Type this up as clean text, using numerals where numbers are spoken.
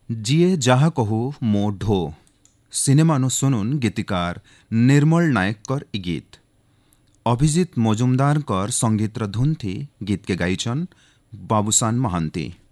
ଯିଏ ଯାହା କହୁ ମୋ ଢୋ ସିନେମାନୁ ଶୁଣୁନ୍ ଗୀତିକାର ନିର୍ମଳ ନାୟକଙ୍କର ଇ ଗୀତ। ଅଭିଜିତ ମଜୁମଦାରଙ୍କର ସଙ୍ଗୀତର ଧୁନ୍ थी गीत के गायचन बाबूसान महांती।